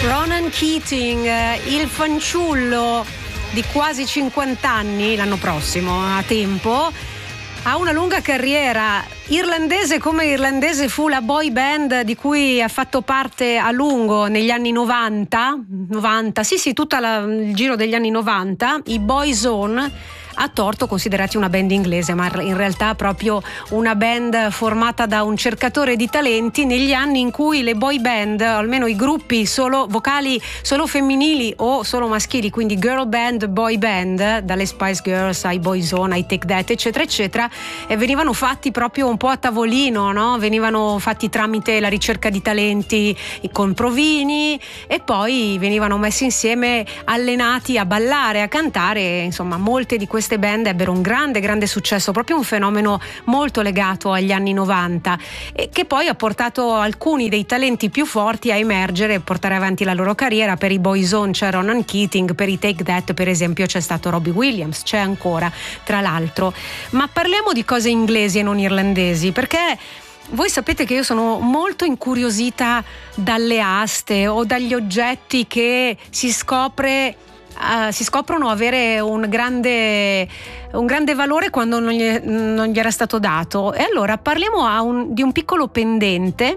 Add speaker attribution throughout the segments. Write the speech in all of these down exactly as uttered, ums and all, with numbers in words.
Speaker 1: Ronan Keating, il fanciullo di quasi cinquanta anni, l'anno prossimo, a tempo, ha una lunga carriera. Irlandese come irlandese fu la boy band di cui ha fatto parte a lungo negli anni novanta, novanta sì sì, tutto il giro degli anni novanta, i Boyzone, a torto considerati una band inglese, ma in realtà proprio una band formata da un cercatore di talenti negli anni in cui le boy band, almeno i gruppi solo vocali solo femminili o solo maschili, quindi girl band, boy band, dalle Spice Girls ai Boyzone, ai Take That, eccetera eccetera, e venivano fatti proprio un po' a tavolino, no? Venivano fatti tramite la ricerca di talenti con provini e poi venivano messi insieme, allenati a ballare, a cantare. Insomma, molte di queste queste band ebbero un grande grande successo, proprio un fenomeno molto legato agli anni novanta, e che poi ha portato alcuni dei talenti più forti a emergere e portare avanti la loro carriera. Per i Boyzone c'è Ronan Keating, per i Take That per esempio c'è stato Robbie Williams, c'è ancora tra l'altro. Ma parliamo di cose inglesi e non irlandesi, perché voi sapete che io sono molto incuriosita dalle aste o dagli oggetti che si scopre Uh, si scoprono avere un grande, un grande valore quando non gli, non gli era stato dato. E allora parliamo a un, di un piccolo pendente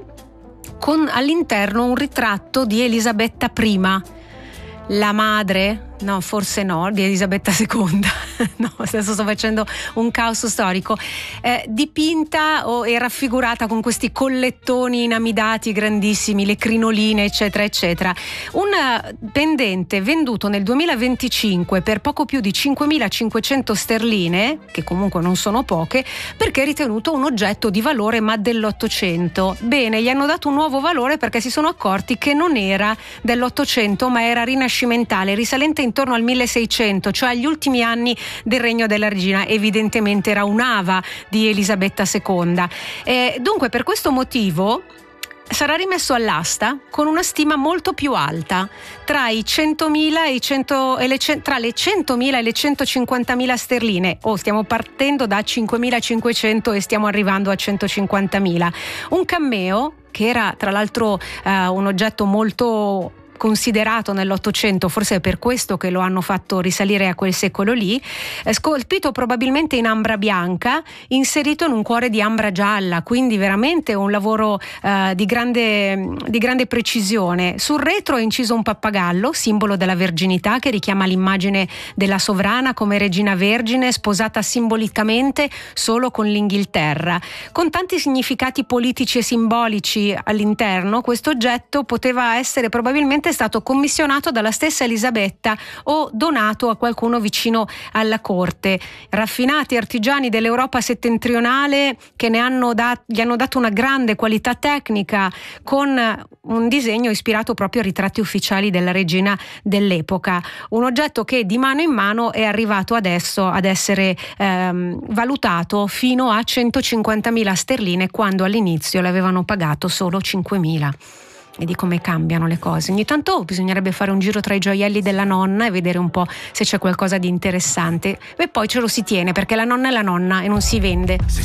Speaker 1: con all'interno un ritratto di Elisabetta prima, la madre, no forse no, di Elisabetta seconda, no adesso sto facendo un caos storico, eh, dipinta o, e raffigurata con questi collettoni inamidati grandissimi, le crinoline eccetera eccetera. Un pendente venduto nel duemilaventicinque per poco più di cinquemilacinquecento sterline, che comunque non sono poche, perché è ritenuto un oggetto di valore ma dell'Ottocento. Bene, gli hanno dato un nuovo valore perché si sono accorti che non era dell'Ottocento ma era rinascimentale, risalente intorno al milleseicento, cioè agli ultimi anni del regno della regina. Evidentemente era un'ava di Elisabetta seconda. E dunque per questo motivo sarà rimesso all'asta con una stima molto più alta, tra i centomila e i cento, e le, tra le centomila e le centocinquantamila sterline. O oh, stiamo partendo da cinquemilacinquecento e stiamo arrivando a centocinquantamila. Un cameo che era tra l'altro eh, un oggetto molto considerato nell'Ottocento, forse è per questo che lo hanno fatto risalire a quel secolo lì, scolpito probabilmente in ambra bianca, inserito in un cuore di ambra gialla, quindi veramente un lavoro eh, di grande, di grande precisione. Sul retro è inciso un pappagallo, simbolo della verginità, che richiama l'immagine della sovrana come regina vergine sposata simbolicamente solo con l'Inghilterra. Con tanti significati politici e simbolici all'interno, questo oggetto poteva essere probabilmente è stato commissionato dalla stessa Elisabetta o donato a qualcuno vicino alla corte. Raffinati artigiani dell'Europa settentrionale che ne hanno dat- gli hanno dato una grande qualità tecnica, con un disegno ispirato proprio a ritratti ufficiali della regina dell'epoca. Un oggetto che di mano in mano è arrivato adesso ad essere ehm, valutato fino a centocinquantamila sterline, quando all'inizio l'avevano pagato solo cinquemila. E di come cambiano le cose. Ogni tanto bisognerebbe fare un giro tra i gioielli della nonna e vedere un po' se c'è qualcosa di interessante. E poi ce lo si tiene, perché la nonna è la nonna e non si vende.